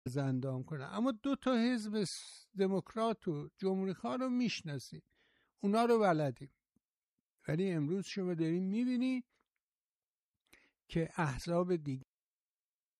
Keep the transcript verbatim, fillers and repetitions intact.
زندان کنه. اما دو تا حزب دموکرات و جمهوری خواه رو میشناسیم، اونا رو بلدیم. ولی امروز شما داریم میبینی که احزاب دیگه